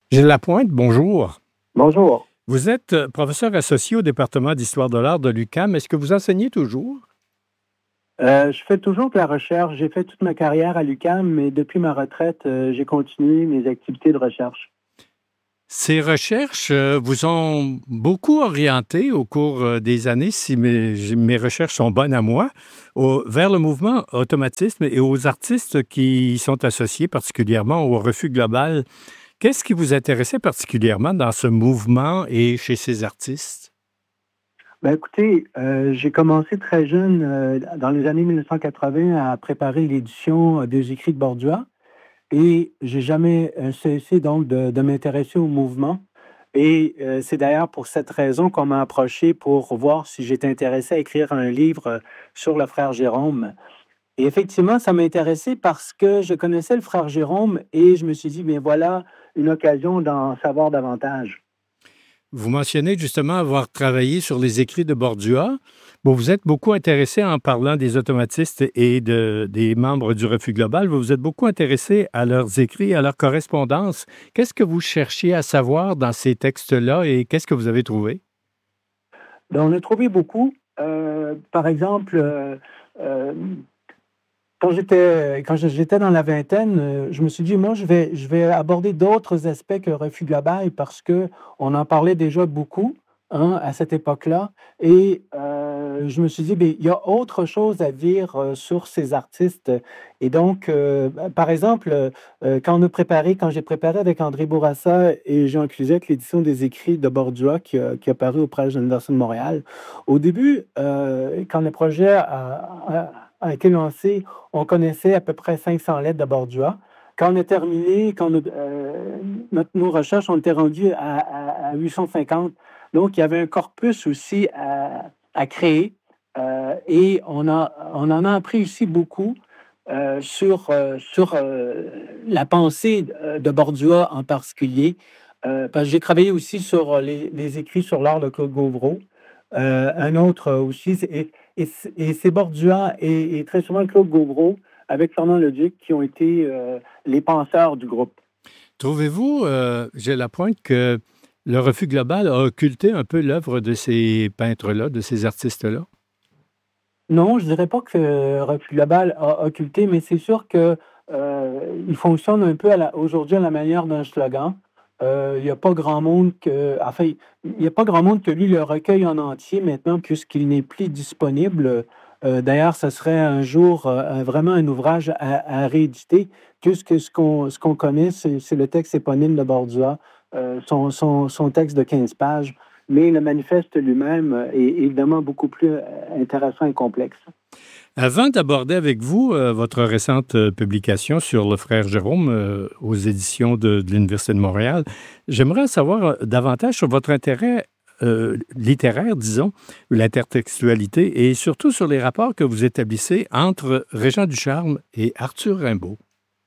Gilles Lapointe, bonjour. Bonjour. Vous êtes professeur associé au département d'histoire de l'art de l'UQAM. Est-ce que vous enseignez toujours? Je fais toujours de la recherche. J'ai fait toute ma carrière à l'UQAM, mais depuis ma retraite, j'ai continué mes activités de recherche. Ces recherches vous ont beaucoup orienté au cours des années, si mes recherches sont bonnes à moi, vers le mouvement automatisme et aux artistes qui y sont associés, particulièrement au refus global. Qu'est-ce qui vous intéressait particulièrement dans ce mouvement et chez ces artistes? Ben, écoutez, j'ai commencé très jeune, dans les années 1980, à préparer l'édition des écrits de Bordua et j'ai jamais cessé donc de m'intéresser au mouvement. Et c'est d'ailleurs pour cette raison qu'on m'a approché pour voir si j'étais intéressé à écrire un livre sur le frère Jérôme. Et effectivement, ça m'a intéressé parce que je connaissais le frère Jérôme et je me suis dit, bien voilà une occasion d'en savoir davantage. Vous mentionnez justement avoir travaillé sur les écrits de Bordua. Bon, vous êtes beaucoup intéressé en parlant des automatistes et des membres du Refus global. Vous vous êtes beaucoup intéressé à leurs écrits, à leur correspondance. Qu'est-ce que vous cherchiez à savoir dans ces textes-là et qu'est-ce que vous avez trouvé? Ben, on a trouvé beaucoup. Par exemple, euh, quand j'étais dans la vingtaine, je me suis dit: «Moi, je vais aborder d'autres aspects que Refus Global» parce que on en parlait déjà beaucoup, hein, à cette époque-là et je me suis dit: «Beh, il y a autre chose à dire, sur ces artistes» et donc par exemple, quand j'ai préparé avec André Bourassa et Jean Cluzet l'édition des écrits de Bordua qui a paru aux presses de l'Université de Montréal. Au début, quand le projet a été lancé, on connaissait à peu près 500 lettres de Bordua. Quand on a terminé, quand nos recherches ont été rendues à 850. Donc, il y avait un corpus aussi à créer et on en a appris aussi beaucoup sur la pensée de Bordua en particulier. Parce que j'ai travaillé aussi sur les écrits sur l'art de Claude Gauvreau. Un autre aussi, c'est Bordua et très souvent Claude Gauvreau avec Fernand Leduc qui ont été les penseurs du groupe. Trouvez-vous, j'ai la pointe, que le Refus global a occulté un peu l'œuvre de ces peintres-là, de ces artistes-là? Non, je dirais pas que Refus Global a occulté, mais c'est sûr que il fonctionne un peu aujourd'hui à la manière d'un slogan. Il y a pas grand monde enfin, il y a pas grand monde que lit le recueil en entier maintenant puisqu'il n'est plus disponible. D'ailleurs, ce serait un jour, vraiment un ouvrage à rééditer puisque ce qu'on connaît, c'est le texte éponyme de Bordua, son texte de 15 pages. Mais le manifeste lui-même est évidemment beaucoup plus intéressant et complexe. Avant d'aborder avec vous votre récente publication sur le frère Jérôme aux éditions de l'Université de Montréal, j'aimerais en savoir davantage sur votre intérêt littéraire, disons, ou l'intertextualité, et surtout sur les rapports que vous établissez entre Régent Ducharme et Arthur Rimbaud.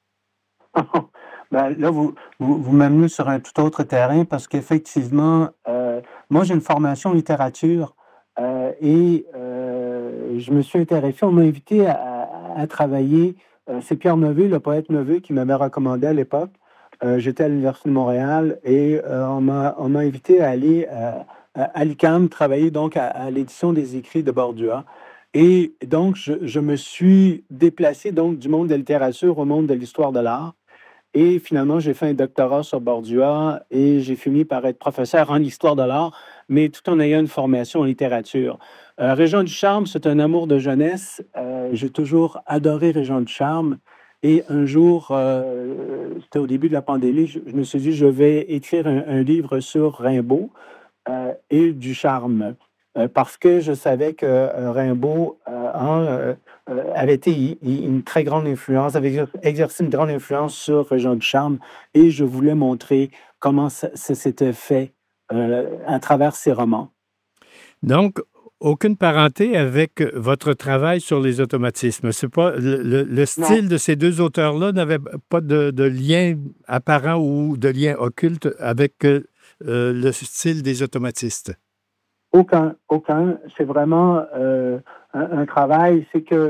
Ben, là, vous m'amenez sur un tout autre terrain parce qu'effectivement, moi, j'ai une formation en littérature et je me suis intéressé, on m'a invité à travailler. C'est Pierre Neveu, le poète Neveu, qui m'avait recommandé à l'époque. J'étais à l'Université de Montréal et on m'a invité à aller à l'UQAM travailler donc à l'édition des écrits de Bordua. Et donc, je me suis déplacé donc du monde de la littérature au monde de l'histoire de l'art. Et finalement, j'ai fait un doctorat sur Bordua et j'ai fini par être professeur en histoire de l'art, mais tout en ayant une formation en littérature. Régent Ducharme, c'est un amour de jeunesse. J'ai toujours adoré Régent Ducharme. Et un jour, c'était au début de la pandémie, je me suis dit, je vais écrire un livre sur Rimbaud et Ducharme. Parce que je savais que Rimbaud avait été une très grande influence, avait exercé une grande influence sur Jean Ducharme et je voulais montrer comment ça s'était fait à travers ses romans. Donc, aucune parenté avec votre travail sur les automatismes. C'est pas le Non, style de ces deux auteurs-là n'avait pas de lien apparent ou de lien occulte avec le style des automatistes. aucun, aucun. C'est vraiment un travail. C'est que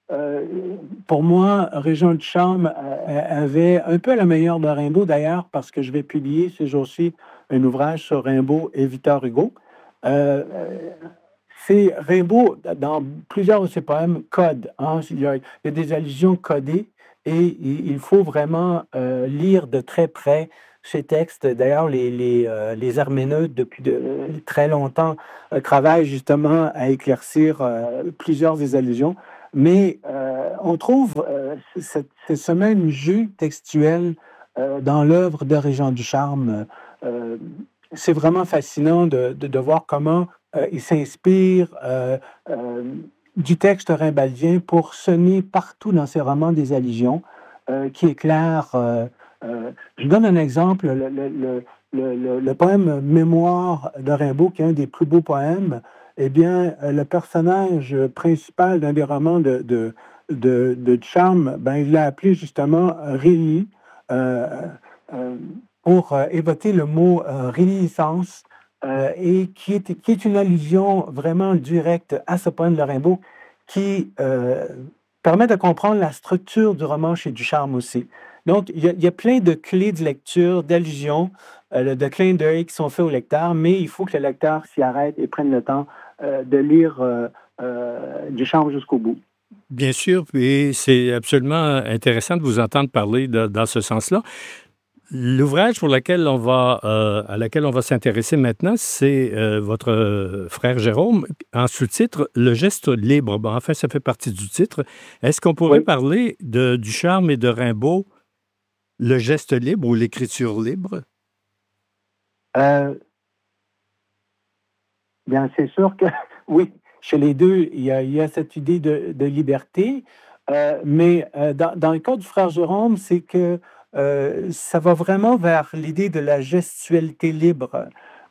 euh, pour moi, Régent Ducharme avait un peu la meilleure de Rimbaud, d'ailleurs, parce que je vais publier ces jours-ci un ouvrage sur Rimbaud et Victor Hugo. Euh, euh, c'est Rimbaud, dans plusieurs de ses poèmes, code, hein. Il y a des allusions codées et il faut vraiment lire de très près ces textes. D'ailleurs, les herméneutes, depuis très longtemps, travaillent justement à éclaircir plusieurs des allusions. Mais on trouve ce même jus textuel dans l'œuvre de Régent Ducharme. Euh, c'est vraiment fascinant de voir comment il s'inspire du texte rimbaldien pour sonner partout dans ses romans des allusions qui éclairent. Je donne un exemple, le poème Mémoire de Rimbaud, qui est un des plus beaux poèmes. Eh bien, le personnage principal d'un des romans de Ducharme, ben, il l'a appelé justement Réli, euh, euh, pour évoquer le mot réminiscence, et qui est une allusion vraiment directe à ce poème de Rimbaud qui permet de comprendre la structure du roman chez Ducharme aussi. Donc, il y a plein de clés de lecture, d'allusions, de clins d'œil qui sont faits au lecteur, mais il faut que le lecteur s'y arrête et prenne le temps de lire Ducharme jusqu'au bout. Bien sûr, et c'est absolument intéressant de vous entendre parler dans ce sens-là. L'ouvrage à laquelle on va s'intéresser maintenant, c'est votre frère Jérôme, en sous-titre Le geste libre. Bon, enfin, ça fait partie du titre. Est-ce qu'on pourrait Oui. parler de Ducharme et de Rimbaud, le geste libre ou l'écriture libre? Euh, Bien, c'est sûr que oui, chez les deux, il y a cette idée de liberté, mais dans le cas du frère Jérôme, c'est que ça va vraiment vers l'idée de la gestualité libre.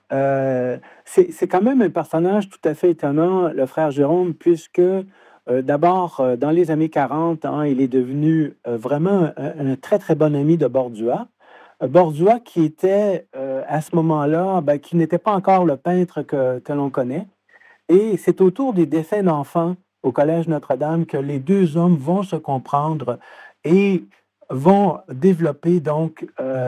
C'est quand même un personnage tout à fait étonnant, le frère Jérôme, puisque d'abord, dans les années 40, hein, il est devenu vraiment un très, très bon ami de Bordua. Bordua qui était à ce moment-là, ben, qui n'était pas encore le peintre que l'on connaît. Et c'est autour des décès d'enfants au Collège Notre-Dame que les deux hommes vont se comprendre et vont développer donc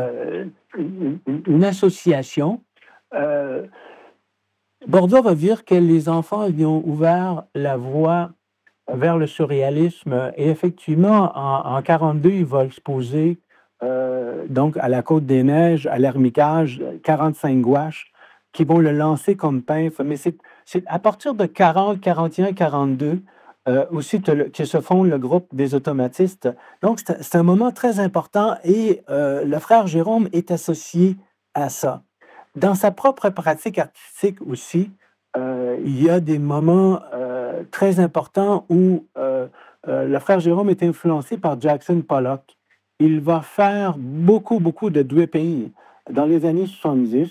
une association. Euh, Bordeaux va dire que les enfants lui ont ouvert la voie vers le surréalisme et effectivement, en 42, il va exposer donc à la Côte des Neiges, à l'Ermitage, 45 gouaches qui vont le lancer comme peintre. Mais c'est à partir de 40, 41, 42 aussi que se fonde le groupe des automatistes. Donc, c'est un moment très important et le frère Jérôme est associé à ça. Dans sa propre pratique artistique aussi, il y a des moments très importants où le frère Jérôme est influencé par Jackson Pollock. Il va faire beaucoup, beaucoup de dripping dans les années 70,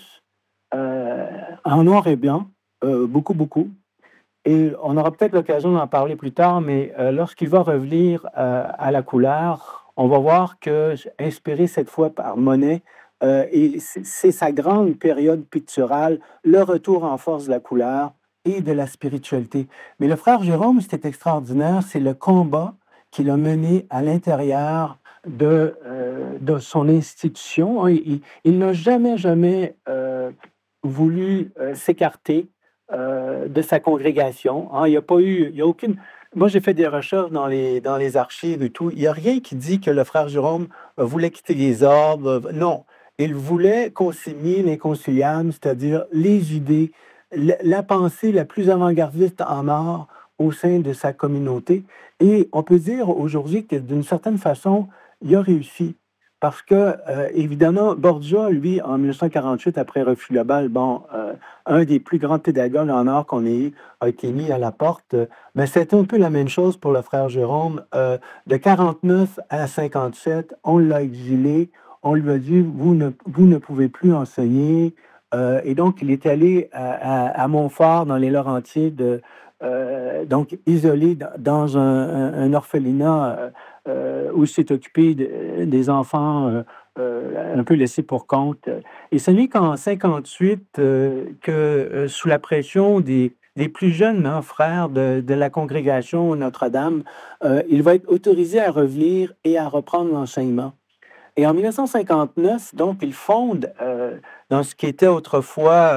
en noir et blanc, beaucoup, beaucoup. Et on aura peut-être l'occasion d'en parler plus tard, mais lorsqu'il va revenir à la couleur, on va voir que, inspiré cette fois par Monet, et c'est sa grande période picturale, le retour en force de la couleur et de la spiritualité. Mais le frère Jérôme, c'était extraordinaire, c'est le combat qu'il a mené à l'intérieur de son institution. Il n'a jamais, jamais voulu s'écarter de sa congrégation, hein. Il n'y a pas eu, il y a aucune. Moi, j'ai fait des recherches dans les archives et tout. Il n'y a rien qui dit que le frère Jérôme voulait quitter les ordres. Non, il voulait concilier l'inconciliable, c'est-à-dire les idées, la pensée la plus avant-gardiste en art au sein de sa communauté. Et on peut dire aujourd'hui que d'une certaine façon, il a réussi. Parce que, évidemment, Borgia, lui, en 1948, après Refus global, bon, un des plus grands pédagogues en art qu'on ait eu, a été mis à la porte. Mais c'était un peu la même chose pour le frère Jérôme. De 49 à 57, on l'a exilé. On lui a dit, vous ne pouvez plus enseigner. Et donc, il est allé à Montfort, dans les Laurentides, donc isolé dans un orphelinat où il s'est occupé des enfants un peu laissés pour compte. Et ce n'est qu'en 58 que, sous la pression des plus jeunes, hein, frères de la congrégation Notre-Dame, il va être autorisé à revenir et à reprendre l'enseignement. Et en 1959, donc, il fonde dans ce qui était autrefois,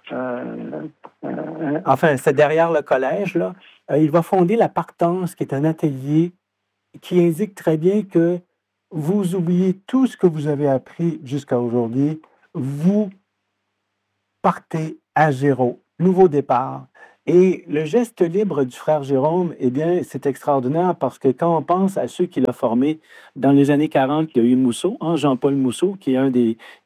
enfin, c'est derrière le collège, là, il va fonder la Partance, qui est un atelier qui indique très bien que vous oubliez tout ce que vous avez appris jusqu'à aujourd'hui, vous partez à zéro, nouveau départ. Et le geste libre du frère Jérôme, eh bien, c'est extraordinaire parce que quand on pense à ceux qu'il a formés dans les années 40, il y a eu Mousseau, hein, Jean-Paul Mousseau, qui est un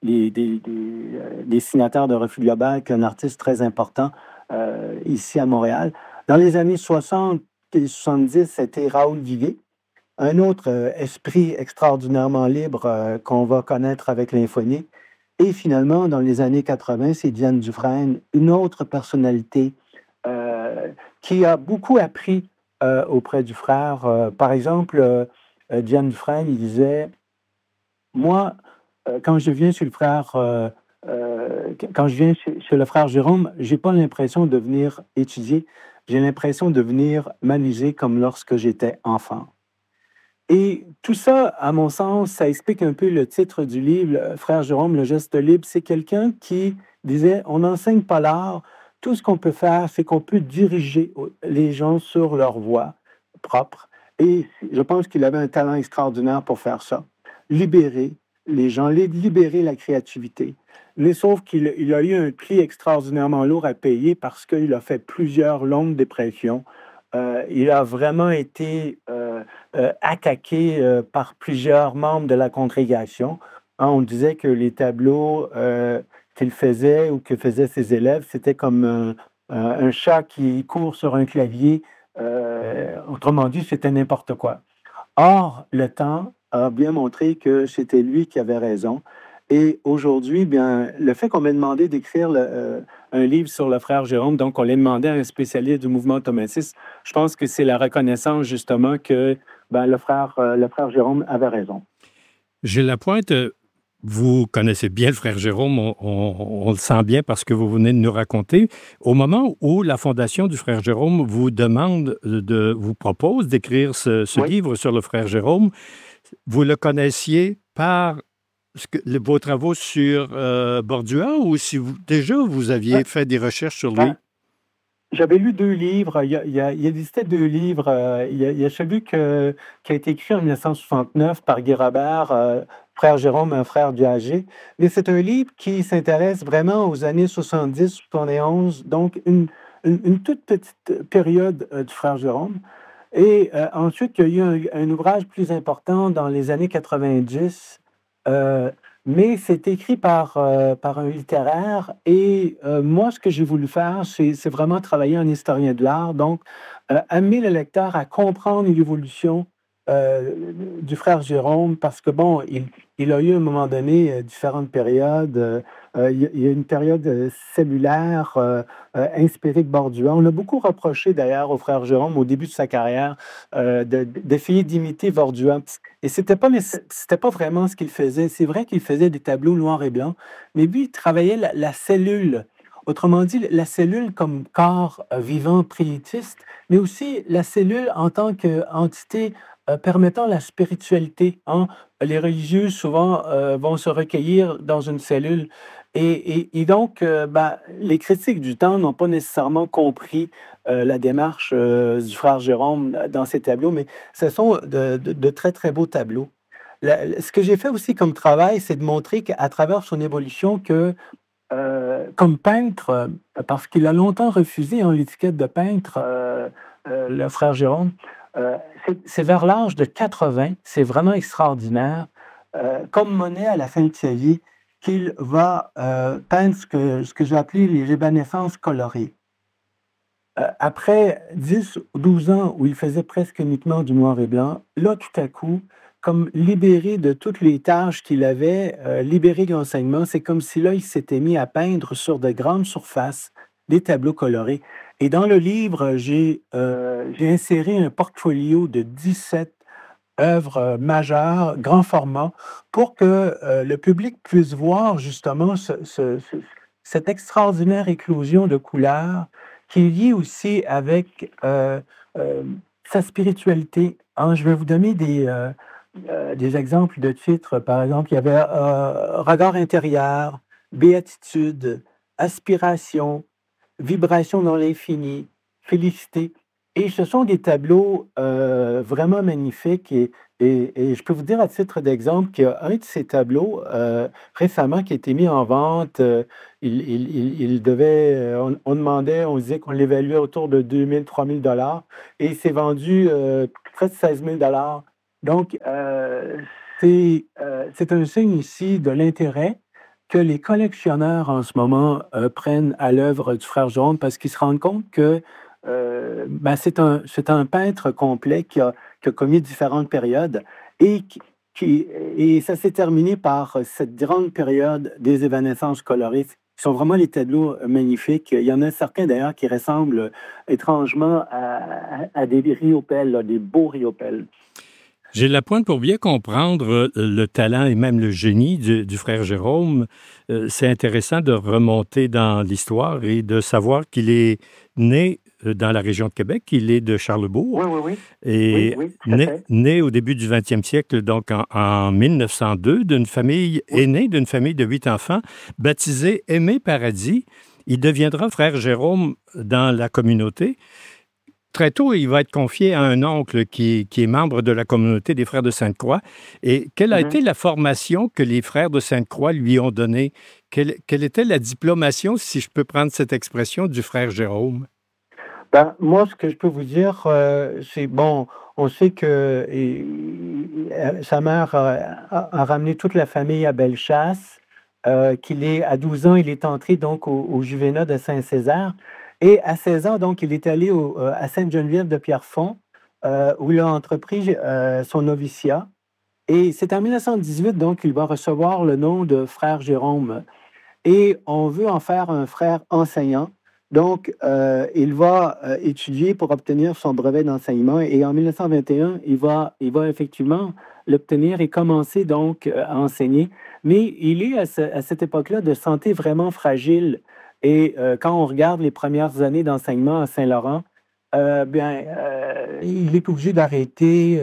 des signataires de Refus Global, qui est un artiste très important ici à Montréal. Dans les années 60 et 70, c'était Raoul Viguet, un autre esprit extraordinairement libre qu'on va connaître avec l'infonie. Et finalement, dans les années 80, c'est Diane Dufresne, une autre personnalité qui a beaucoup appris auprès du frère. Par exemple, Diane Dufresne, il disait, moi, quand je viens chez le frère, quand je viens chez le frère Jérôme, j'ai pas l'impression de venir étudier, j'ai l'impression de venir m'amuser comme lorsque j'étais enfant. Et tout ça, à mon sens, ça explique un peu le titre du livre, Frère Jérôme, le geste libre. C'est quelqu'un qui disait, on n'enseigne pas l'art. Tout ce qu'on peut faire, c'est qu'on peut diriger les gens sur leur voie propre. Et je pense qu'il avait un talent extraordinaire pour faire ça. Libérer les gens, libérer la créativité. Mais sauf qu'il a eu un prix extraordinairement lourd à payer parce qu'il a fait plusieurs longues dépressions. Il a vraiment été attaqué par plusieurs membres de la congrégation. Hein, on disait que les tableaux qu'il faisait ou que faisaient ses élèves, c'était comme un chat qui court sur un clavier. Autrement dit, c'était n'importe quoi. Or, le temps a bien montré que c'était lui qui avait raison. Et aujourd'hui, bien, le fait qu'on m'ait demandé d'écrire un livre sur le frère Jérôme, donc on l'a demandé à un spécialiste du mouvement automatiste, je pense que c'est la reconnaissance justement que ben, le frère Jérôme avait raison. Gilles Lapointe, vous connaissez bien le frère Jérôme, on le sent bien parce que vous venez de nous raconter. Au moment où la Fondation du frère Jérôme vous vous propose d'écrire ce livre sur le frère Jérôme, vous le connaissiez par vos travaux sur Bordua ou si déjà vous aviez fait des recherches sur lui? J'avais lu 2 livres. Il existait 2 livres. Il y a celui qui a été écrit en 1969 par Guy Robert, Frère Jérôme, un frère du âgé. Mais c'est un livre qui s'intéresse vraiment aux années 70, 71, donc une toute petite période du frère Jérôme. Et ensuite, il y a eu un ouvrage plus important dans les années 90, mais c'est écrit par un littéraire. Et moi, ce que j'ai voulu faire, c'est vraiment travailler en historien de l'art, donc amener le lecteur à comprendre l'évolution du frère Jérôme, parce que, bon, il a eu à un moment donné différentes périodes. Il y a une période cellulaire inspirée de Bordua. On a beaucoup reproché d'ailleurs au frère Jérôme au début de sa carrière d'essayer d'imiter Bordua. Et c'était pas vraiment ce qu'il faisait. C'est vrai qu'il faisait des tableaux noirs et blancs, mais lui, il travaillait la cellule. Autrement dit, la cellule comme corps vivant priétiste, mais aussi la cellule en tant qu'entité permettant la spiritualité. Hein. Les religieux, souvent, vont se recueillir dans une cellule. Et donc, ben, les critiques du temps n'ont pas nécessairement compris la démarche du frère Jérôme dans ces tableaux, mais ce sont de très, très beaux tableaux. Ce que j'ai fait aussi comme travail, c'est de montrer qu'à travers son évolution, que comme peintre, parce qu'il a longtemps refusé l'étiquette de peintre, le frère Jérôme, c'est vers l'âge de 80, c'est vraiment extraordinaire, comme Monet à la fin de sa vie, qu'il va peindre ce que j'ai appelé les évanescences colorées. Après 10 ou 12 ans où il faisait presque uniquement du noir et blanc, là, tout à coup, comme libéré de toutes les tâches qu'il avait, libéré de l'enseignement, c'est comme si là, il s'était mis à peindre sur de grandes surfaces des tableaux colorés. Et dans le livre, j'ai inséré un portfolio de 17 œuvres majeures, grand format, pour que le public puisse voir justement cette extraordinaire éclosion de couleurs qui est lié aussi avec sa spiritualité. Hein. Je vais vous donner des exemples de titres. Par exemple, il y avait Regard intérieur, Béatitude, Aspiration, Vibration dans l'infini, Félicité. Et ce sont des tableaux vraiment magnifiques. Et je peux vous dire à titre d'exemple qu'il y a un de ces tableaux récemment qui a été mis en vente. Il devait, on demandait, on disait qu'on l'évaluait autour de 2 000 à 3 000 $ et il s'est vendu près de 16 000 $. Donc, c'est un signe ici de l'intérêt que les collectionneurs en ce moment prennent à l'œuvre du frère Jérôme parce qu'ils se rendent compte que c'est un peintre complet qui a commis différentes périodes et et ça s'est terminé par cette grande période des évanescences colorées. Ce sont vraiment les tableaux magnifiques. Il y en a certains d'ailleurs qui ressemblent étrangement à des riopelles, là, des beaux riopelles. J'ai la pointe pour bien comprendre le talent et même le génie du frère Jérôme. C'est intéressant de remonter dans l'histoire et de savoir qu'il est né dans la région de Québec, qu'il est de Charlebourg. Oui, oui, oui. Et Oui, tout à fait. né au début du 20e siècle, donc en 1902, aîné d'une famille de 8 enfants, baptisé Aimé Paradis. Il deviendra frère Jérôme dans la communauté. Très tôt, il va être confié à un oncle qui est membre de la communauté des Frères de Sainte-Croix. Et quelle a été la formation que les Frères de Sainte-Croix lui ont donnée? Quelle était la diplomation, si je peux prendre cette expression, du frère Jérôme? Moi, ce que je peux vous dire, c'est bon, on sait que sa mère a ramené toute la famille à Bellechasse, à 12 ans, il est entré donc au Juvénat de Saint-Césaire. Et à 16 ans, donc, il est allé à Sainte-Geneviève de Pierrefonds, où il a entrepris son noviciat. Et c'est en 1918, donc, qu'il va recevoir le nom de frère Jérôme. Et on veut en faire un frère enseignant. Donc, il va étudier pour obtenir son brevet d'enseignement. Et en 1921, il va effectivement l'obtenir et commencer donc à enseigner. Mais il est à cette époque-là de santé vraiment fragile. Et quand on regarde les premières années d'enseignement à Saint-Laurent, il est obligé d'arrêter.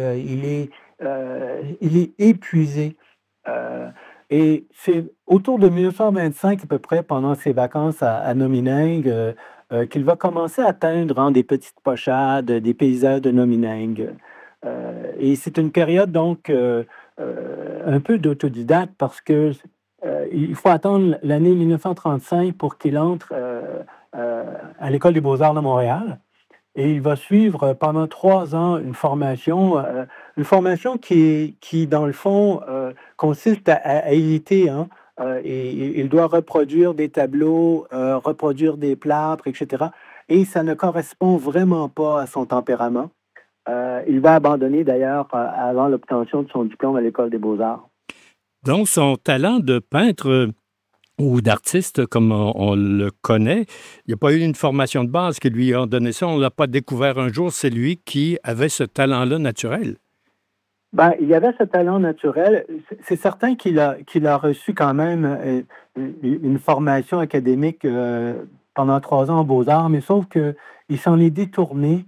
Il est épuisé. Et c'est autour de 1925, à peu près, pendant ses vacances à Nomineng, qu'il va commencer à teindre des petites pochades, des paysages de Nomineng. Et c'est une période, donc, un peu d'autodidacte parce que il faut attendre l'année 1935 pour qu'il entre à l'École des beaux-arts de Montréal. Et il va suivre pendant 3 ans une formation qui, dans le fond, consiste à imiter. Hein, et il doit reproduire des tableaux, reproduire des plâtres, etc. Et ça ne correspond vraiment pas à son tempérament. Il va abandonner d'ailleurs avant l'obtention de son diplôme à l'École des beaux-arts. Donc, son talent de peintre ou d'artiste, comme on le connaît, il n'y a pas eu une formation de base qui lui a donné ça. On ne l'a pas découvert un jour. C'est lui qui avait ce talent-là naturel. Il y avait ce talent naturel. C'est certain qu'il a reçu quand même une formation académique pendant 3 ans en beaux-arts, mais sauf qu'il s'en est détourné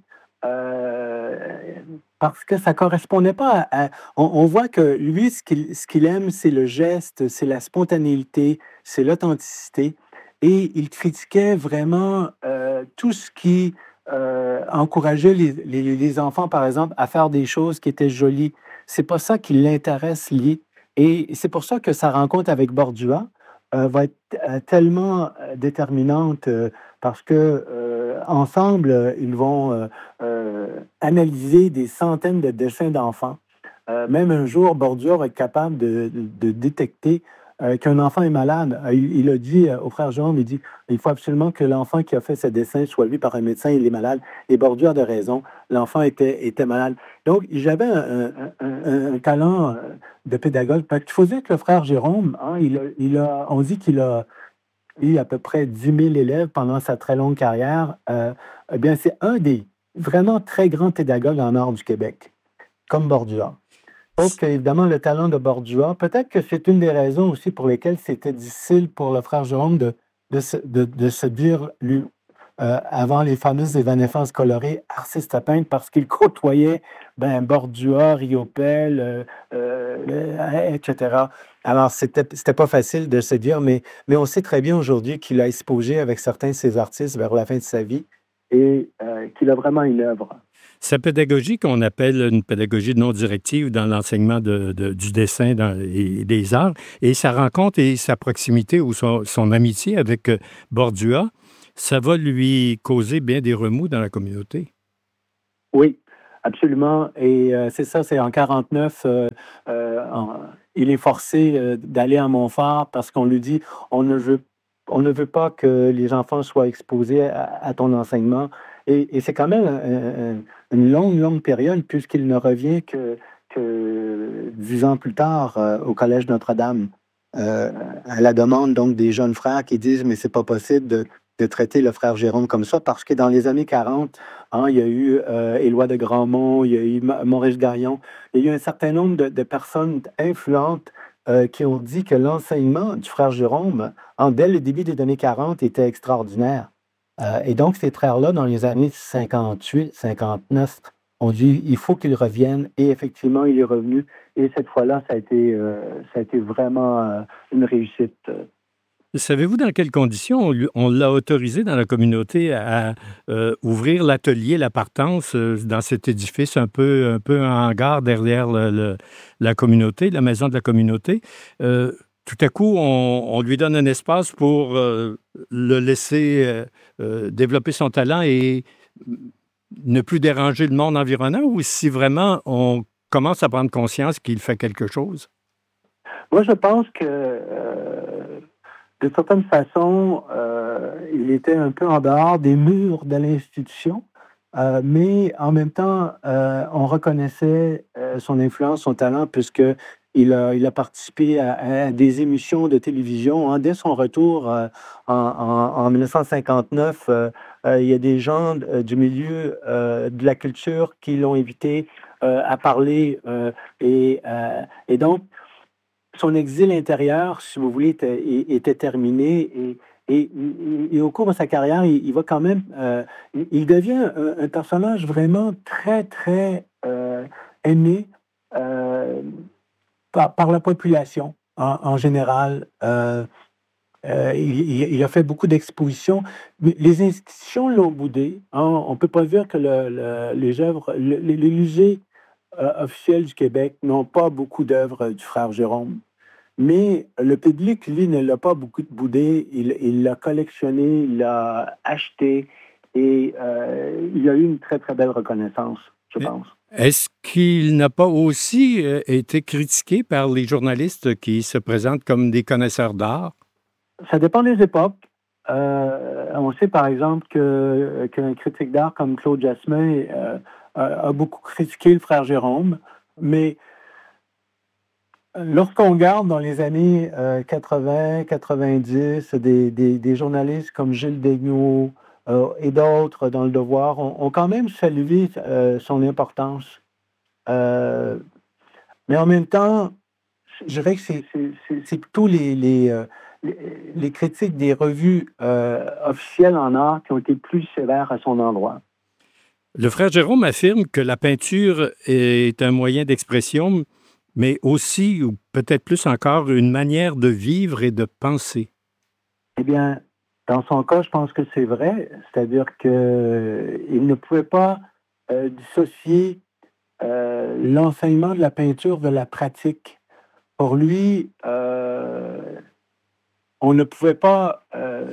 parce que ça ne correspondait pas on voit que lui, ce qu'il aime, c'est le geste, c'est la spontanéité, c'est l'authenticité. Et il critiquait vraiment tout ce qui encourageait les enfants, par exemple, à faire des choses qui étaient jolies. C'est pas ça qui l'intéresse, lui. Et c'est pour ça que sa rencontre avec Bordua va être tellement déterminante parce que ensemble, ils vont analyser des centaines de dessins d'enfants. Même un jour, Bordua va être capable de détecter qu'un enfant est malade. Il a dit au frère Jérôme, il dit, il faut absolument que l'enfant qui a fait ce dessin soit vu par un médecin, il est malade. Et Bordua a de raison, l'enfant était malade. Donc, j'avais un talent de pédagogue. Il faut dire que le frère Jérôme, hein, on dit qu'il a eu à peu près 10 000 élèves pendant sa très longue carrière. Eh bien, c'est un des vraiment très grands pédagogues en art du Québec, comme Bordua. Sauf qu'évidemment, le talent de Bordua, peut-être que c'est une des raisons aussi pour lesquelles c'était difficile pour le frère Jérôme de se dire, lui, avant les fameuses évanescences colorées, artiste peintre parce qu'il côtoyait Bordua, Riopelle, etc. Alors, c'était pas facile de se dire, mais on sait très bien aujourd'hui qu'il a exposé avec certains de ses artistes vers la fin de sa vie et qu'il a vraiment une œuvre. Sa pédagogie, qu'on appelle une pédagogie non directive dans l'enseignement du dessin et des arts, et sa rencontre et sa proximité ou son amitié avec Bordua, ça va lui causer bien des remous dans la communauté. Oui, absolument. Et c'est ça, c'est en 49, il est forcé d'aller à Montfort parce qu'on lui dit on ne veut, on ne veut pas que les enfants soient exposés à ton enseignement. Et c'est quand même une longue, longue période puisqu'il ne revient que 10 ans plus tard au Collège Notre-Dame. À la demande donc des jeunes frères qui disent mais c'est pas possible de traiter le frère Jérôme comme ça parce que dans les années 40, il y a eu Éloi de Grandmont, il y a eu Maurice Garion, il y a eu un certain nombre de personnes influentes qui ont dit que l'enseignement du frère Jérôme, dès le début des années 40, était extraordinaire. Et donc, ces frères-là, dans les années 58, 59, ont dit il faut qu'il revienne. Et effectivement, il est revenu. Et cette fois-là, ça a été vraiment une réussite. Savez-vous dans quelles conditions on l'a autorisé dans la communauté à ouvrir l'atelier, la partance dans cet édifice un peu un hangar derrière la communauté, la maison de la communauté? Tout à coup, on lui donne un espace pour le laisser développer son talent et ne plus déranger le monde environnant, ou si vraiment on commence à prendre conscience qu'il fait quelque chose? Moi, je pense que de certaine façon, il était un peu en dehors des murs de l'institution, mais en même temps, on reconnaissait son influence, son talent, puisque il a participé à des émissions de télévision. Dès son retour en 1959, il y a des gens du milieu de la culture qui l'ont invité à parler. Et donc, son exil intérieur, si vous voulez, était terminé. Et au cours de sa carrière, il va quand même... il devient un personnage vraiment très, très aimé par la population en général. Il a fait beaucoup d'expositions. Les institutions l'ont boudé. On ne peut pas dire que les œuvres, les musées officiels du Québec n'ont pas beaucoup d'œuvres du frère Jérôme. Mais le public, lui, ne l'a pas beaucoup boudé. Il l'a collectionné, il l'a acheté et il a eu une très, très belle reconnaissance, je pense. Est-ce qu'il n'a pas aussi été critiqué par les journalistes qui se présentent comme des connaisseurs d'art? Ça dépend des époques. On sait, par exemple, qu'un critique d'art comme Claude Jasmin a beaucoup critiqué le frère Jérôme, mais lorsqu'on regarde dans les années 80, 90, des journalistes comme Gilles Daigneault et d'autres dans Le Devoir ont quand même salué son importance. Mais en même temps, je dirais que c'est plutôt les critiques des revues officielles en art qui ont été plus sévères à son endroit. Le frère Jérôme affirme que la peinture est un moyen d'expression, mais aussi, ou peut-être plus encore, une manière de vivre et de penser. Eh bien, dans son cas, je pense que c'est vrai. C'est-à-dire qu'il ne pouvait pas dissocier l'enseignement de la peinture de la pratique. Pour lui, on ne pouvait pas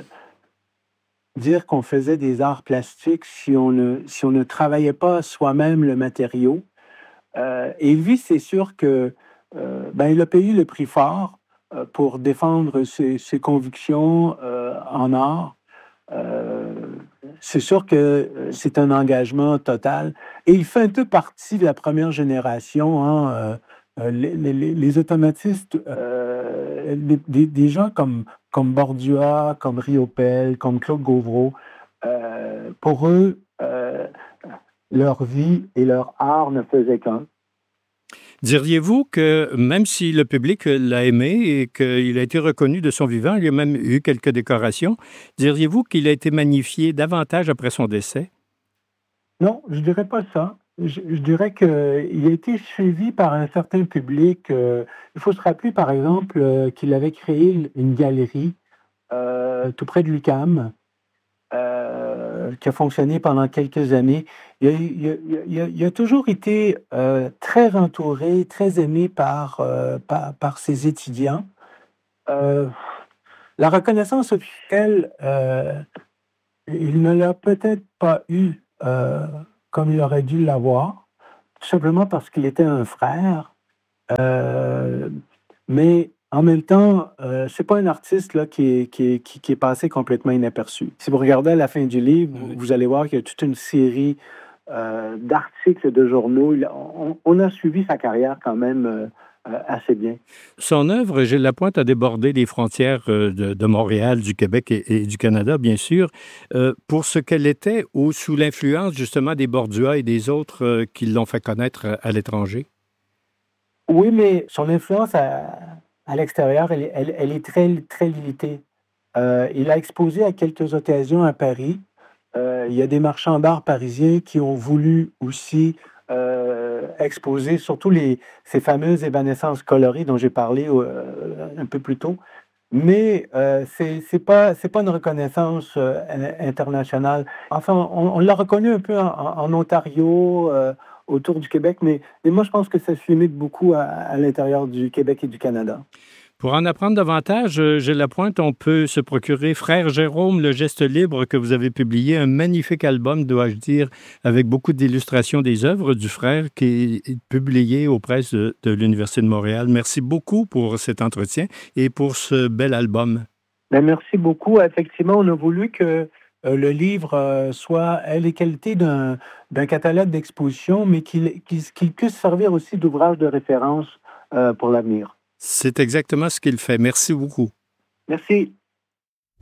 dire qu'on faisait des arts plastiques si on ne travaillait pas soi-même le matériau. Et lui, c'est sûr que il a payé le prix fort pour défendre ses convictions en art. C'est sûr que c'est un engagement total. Et il fait un peu partie de la première génération. Les automatistes, des gens comme Bordua, comme Riopelle, comme Claude Gauvreau, pour eux, leur vie et leur art ne faisaient qu'un. Diriez-vous que même si le public l'a aimé et qu'il a été reconnu de son vivant, il y a même eu quelques décorations, diriez-vous qu'il a été magnifié davantage après son décès? Non, je dirais pas ça. Je dirais qu'il a été suivi par un certain public. Il faut se rappeler, par exemple, qu'il avait créé une galerie tout près de l'UQAM, qui a fonctionné pendant quelques années. Il a toujours été très entouré, très aimé par ses étudiants. Euh, la reconnaissance officielle, il ne l'a peut-être pas eu comme il aurait dû l'avoir, tout simplement parce qu'il était un frère. Euh, mais en même temps, c'est pas un artiste là, qui est passé complètement inaperçu. Si vous regardez à la fin du livre, vous allez voir qu'il y a toute une série d'articles de journaux. On a suivi sa carrière quand même assez bien. Son œuvre, Gilles Lapointe, a débordé les frontières de Montréal, du Québec et du Canada, bien sûr, pour ce qu'elle était ou sous l'influence justement des Bordua et des autres qui l'ont fait connaître à l'étranger. Oui, mais son influence à l'extérieur, elle est très, très limitée. Il a exposé à quelques occasions à Paris. Il y a des marchands d'art parisiens qui ont voulu aussi exposer surtout ces fameuses évanescences colorées dont j'ai parlé un peu plus tôt. Mais c'est pas une reconnaissance internationale. Enfin, on l'a reconnu un peu en Ontario, autour du Québec, mais moi je pense que ça se limite beaucoup à l'intérieur du Québec et du Canada. Pour en apprendre davantage, Gilles Lapointe, on peut se procurer Frère Jérôme, le geste libre, que vous avez publié, un magnifique album, dois-je dire, avec beaucoup d'illustrations des œuvres du frère qui est publié aux presses de l'Université de Montréal. Merci beaucoup pour cet entretien et pour ce bel album. Ben, merci beaucoup. Effectivement, on a voulu que le livre ait les qualités d'un catalogue d'exposition, mais qu'il puisse servir aussi d'ouvrage de référence pour l'avenir. C'est exactement ce qu'il fait. Merci beaucoup. Merci.